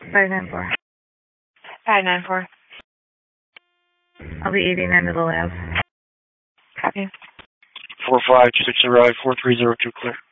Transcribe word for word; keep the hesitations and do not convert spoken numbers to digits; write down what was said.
five nine four. five nine four. I'll be eighty-nine to the lab. Copy. four five two six arrive, four three zero two clear.